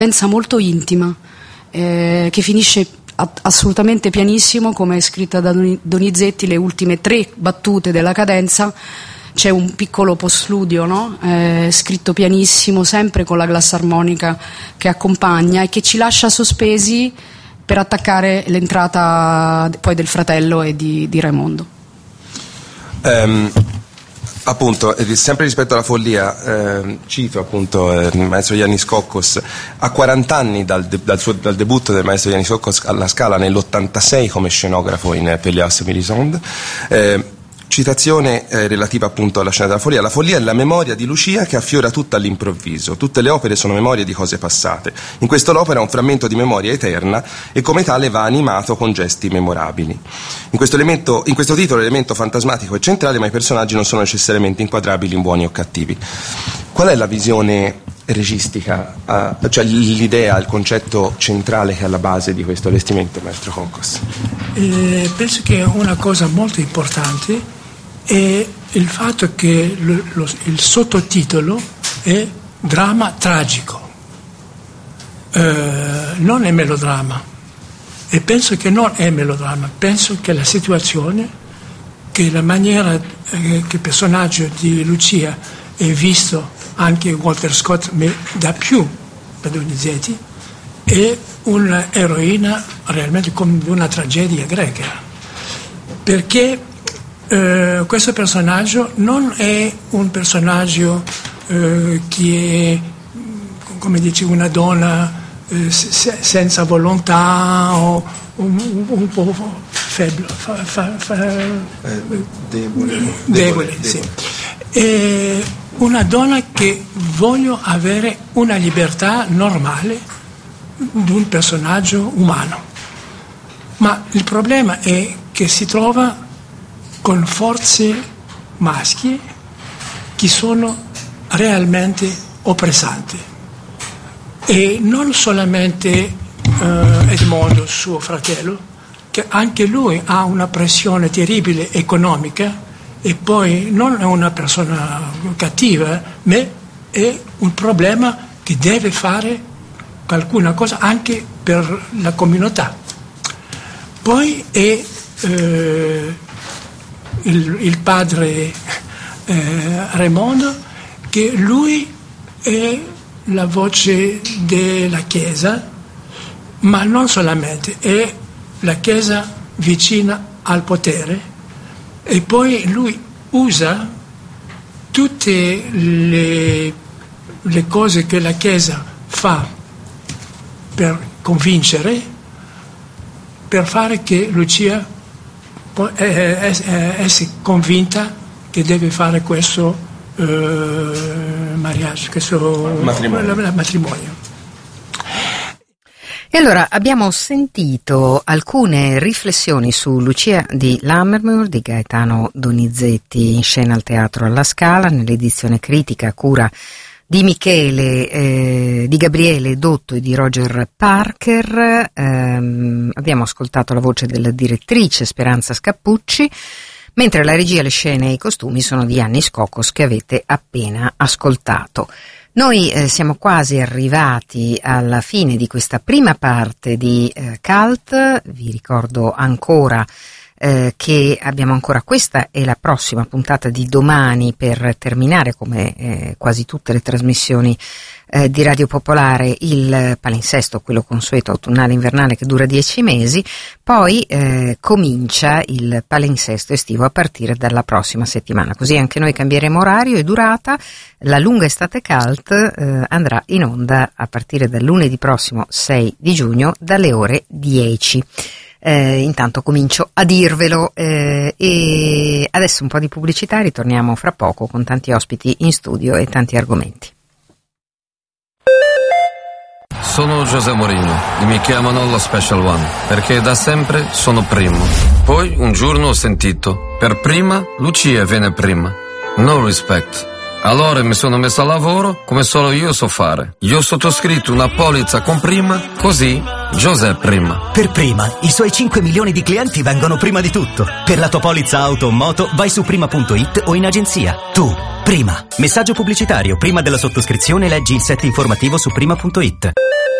molto intima, che finisce assolutamente pianissimo, come è scritta da Donizetti. Le ultime 3 battute della cadenza c'è un piccolo postludio, no? Scritto pianissimo, sempre con la glassarmonica che accompagna e che ci lascia sospesi per attaccare l'entrata poi del fratello e di Raimondo. Appunto, sempre rispetto alla follia, cito appunto il maestro Yannis Kokkos. A 40 anni dal debutto del maestro Yannis Kokkos alla Scala nell'86 come scenografo in Pelléas Mélisande. Citazione relativa appunto alla scena della follia. La follia è la memoria di Lucia che affiora tutta all'improvviso. Tutte le opere sono memorie di cose passate. In questo l'opera è un frammento di memoria eterna e come tale va animato con gesti memorabili. In questo titolo l'elemento fantasmatico è centrale, ma i personaggi non sono necessariamente inquadrabili in buoni o cattivi. Qual è la visione registica, cioè l'idea, il concetto centrale che è alla base di questo allestimento, maestro Kokkos? Penso che una cosa molto importante è il fatto che il sottotitolo è dramma tragico, non è melodramma, e penso che non è melodramma, penso che la situazione, che la maniera che il personaggio di Lucia è visto anche Walter Scott, ma da più per Donizetti, è un'eroina realmente come una tragedia greca, perché questo personaggio non è un personaggio che è, come dice, una donna senza volontà o un po' debole, sì. È una donna che voglio avere una libertà normale di un personaggio umano, ma il problema è che si trova con forze maschie che sono realmente oppressanti, e non solamente Edmondo, suo fratello, che anche lui ha una pressione terribile economica, e poi non è una persona cattiva, ma è un problema che deve fare qualcuna cosa anche per la comunità. Poi è il padre Raimondo, che lui è la voce della Chiesa, ma non solamente, è la Chiesa vicina al potere, e poi lui usa tutte le cose che la Chiesa fa per convincere, per fare che Lucia sia convinta che deve fare questo mariage, questo matrimonio. E allora abbiamo sentito alcune riflessioni su Lucia di Lammermoor di Gaetano Donizetti, in scena al Teatro alla Scala, nell'edizione critica a cura di di Gabriele Dotto e di Roger Parker. Abbiamo ascoltato la voce della direttrice Speranza Scappucci, mentre la regia, le scene e i costumi sono di Yannis Kokkos, che avete appena ascoltato. Noi siamo quasi arrivati alla fine di questa prima parte di Cult. Vi ricordo ancora che abbiamo ancora questa e la prossima puntata di domani per terminare, come quasi tutte le trasmissioni di Radio Popolare, il palinsesto, quello consueto autunnale invernale, che dura 10 mesi. Poi comincia il palinsesto estivo a partire dalla prossima settimana, così anche noi cambieremo orario e durata. La lunga estate Cult andrà in onda a partire dal lunedì prossimo 6 di giugno dalle ore 10. Intanto comincio a dirvelo, e adesso un po' di pubblicità, ritorniamo fra poco con tanti ospiti in studio e tanti argomenti. Sono José Mourinho e mi chiamano lo Special One perché da sempre sono primo. Poi un giorno ho sentito: per prima Lucia viene prima. No respect. Allora mi sono messo a lavoro come solo io so fare. Io ho sottoscritto una polizza con prima, così José prima. Per prima, i suoi 5 milioni di clienti vengono prima di tutto. Per la tua polizza auto o moto vai su prima.it o in agenzia. Tu, prima. Messaggio pubblicitario. Prima della sottoscrizione leggi il set informativo su prima.it.